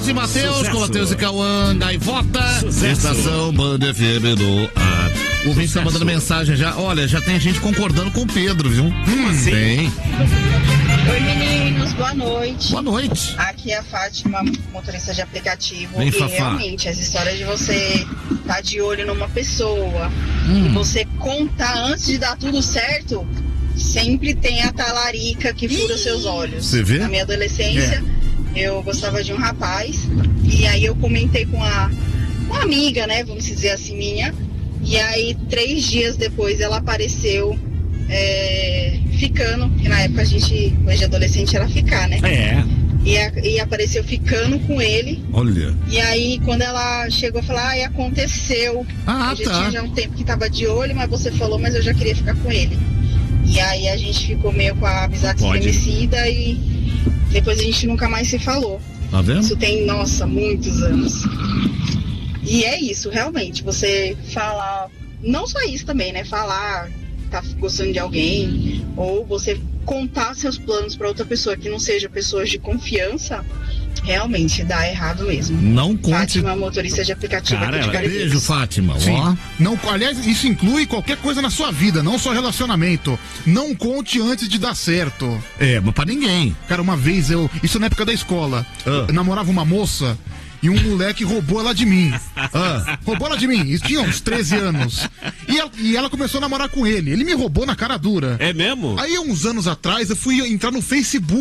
e Matheus, com Matheus e Cauã, Gaivota, Sucesso. Estação Band FM do ar. O ouvinte tá mandando mensagem já. Olha, já tem gente concordando com o Pedro, viu? Assim? Tem. Oi meninos, boa noite. Boa noite. Aqui é a Fátima, motorista de aplicativo. Vem, e Fafá. realmente, essa história de você estar de olho numa pessoa e você contar antes de dar tudo certo, sempre tem a talarica que fura seus olhos. Você vê? Na minha adolescência, eu gostava de um rapaz e aí eu comentei com uma amiga, né, vamos dizer assim, minha. E aí 3 dias depois ela apareceu ficando, que na época a gente, coisa de adolescente era ficar, né? É. E apareceu ficando com ele. Olha. E aí, quando ela chegou a falar, aconteceu. Ah, eu já tá. tinha já um tempo que tava de olho, mas você falou, mas eu já queria ficar com ele. E aí a gente ficou meio com a amizade estremecida e depois a gente nunca mais se falou. Tá vendo? Isso tem, nossa, muitos anos. E é isso, realmente, você falar, não só isso também, né? Falar, tá gostando de alguém, ou você contar seus planos para outra pessoa que não seja pessoas de confiança, realmente dá errado mesmo. Não conte. Fátima, motorista de aplicativo aqui de Caribes. Beijo, Fátima. Sim. Ó. Não, aliás, isso inclui qualquer coisa na sua vida, não só relacionamento. Não conte antes de dar certo. É, mas pra ninguém. Cara, uma vez isso na época da escola, eu namorava uma moça e um moleque roubou ela de mim. Roubou ela de mim, isso tinha uns 13 anos. E ela começou a namorar com ele. Ele me roubou na cara dura. É mesmo? Aí, uns anos atrás, eu fui entrar no Facebook.